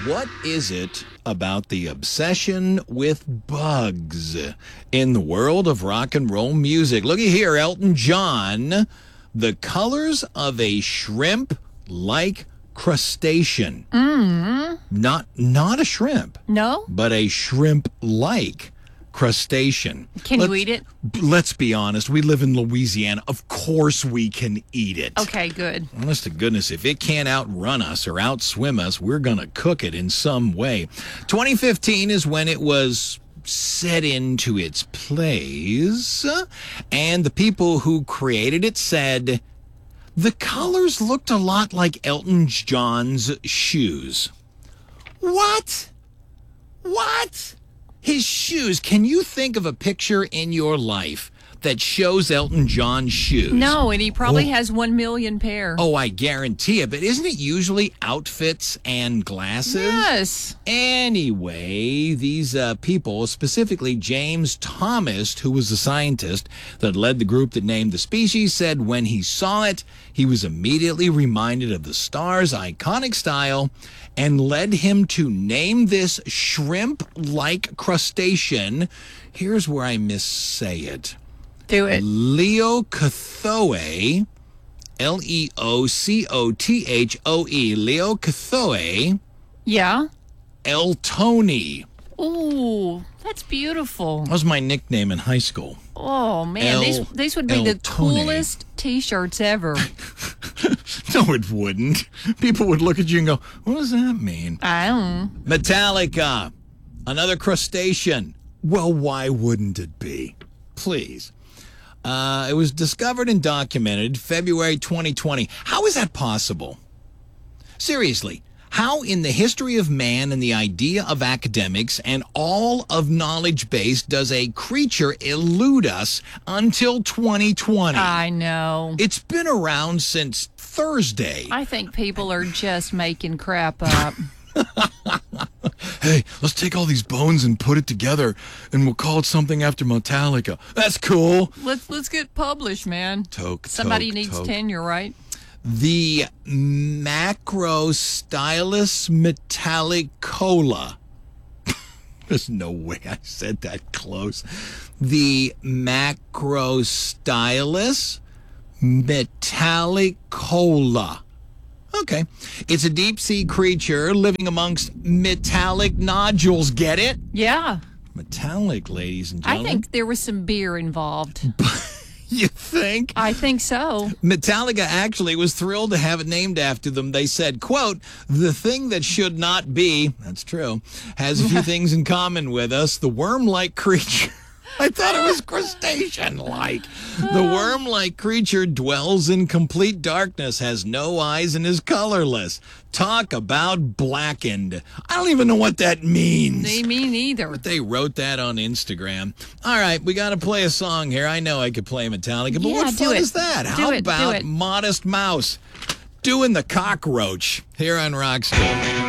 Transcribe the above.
What is it about the obsession with bugs in the world of rock and roll music? Looky here, Elton John. The colors of a shrimp-like crustacean. Not a shrimp. No? But a shrimp-like crustacean. Can you eat it? Let's be honest. We live in Louisiana. Of course we can eat it. Okay, good. Honest to goodness, if it can't outrun us or outswim us, we're going to cook it in some way. 2015 is when it was set into its place, and the people who created it said the colors looked a lot like Elton John's shoes. What? His shoes. Can you think of a picture in your life that shows Elton John's shoes? No, and he probably has 1 million pair. Oh, I guarantee it. But isn't it usually outfits and glasses? Yes. Anyway, these people, specifically James Thomas, who was the scientist that led the group that named the species, said when he saw it, he was immediately reminded of the star's iconic style and led him to name this shrimp-like crustacean. Here's where I missay it. Do it. Leucothoe, Leocothoe, Leucothoe Yeah. eltoni. Ooh, that's beautiful. That was my nickname in high school. Oh, man. These would be the Eltoni. coolest T-shirts ever. No, it wouldn't. People would look at you and go, what does that mean? I don't know. Metallica, another crustacean. Well, why wouldn't it be? Please. It was discovered and documented February 2020. How is that possible? Seriously, how in the history of man and the idea of academics and all of knowledge base does a creature elude us until 2020? I know. It's been around since Thursday. I think people are just making crap up. Hey, let's take all these bones and put it together, and we'll call it something after Metallica. That's cool. Let's get published, man. Somebody needs tenure, right? The Macrostylus metallicola. There's no way I said that close. The Macrostylus metallicola. Okay. It's a deep-sea creature living amongst metallic nodules. Get it? Yeah. Metallic, ladies and I gentlemen. think there was some beer involved. You think? I think so. Metallica actually was thrilled to have it named after them. They said, quote, the thing that should not be, that's true, has a few things in common with us. The worm-like creature. I thought it was crustacean-like. The worm-like creature dwells in complete darkness, has no eyes, and is colorless. Talk about blackened. I don't even know what that means. Me neither. But they wrote that on Instagram. All right, we got to play a song here. I know I could play Metallica, but Yeah, what do fun it. is that? Do How it, do about it. Modest Mouse doing the cockroach here on Rock School?